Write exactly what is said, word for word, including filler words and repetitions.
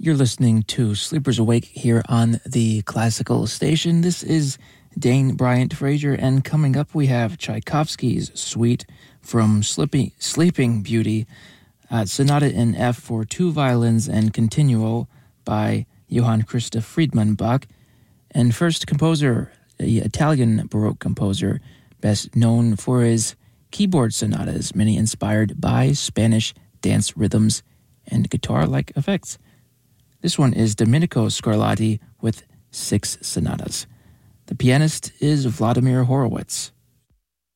You're listening to Sleepers Awake here on the Classical Station. This is Dane Bryant Frazier, and coming up we have Tchaikovsky's Suite from Sleeping, Sleeping Beauty, uh, Sonata in F for two violins and Continuo by Johann Christoph Friedmann Bach. And first composer, the Italian Baroque composer, best known for his keyboard sonatas, many inspired by Spanish dance rhythms and guitar-like effects. This one is Domenico Scarlatti with six sonatas. The pianist is Vladimir Horowitz.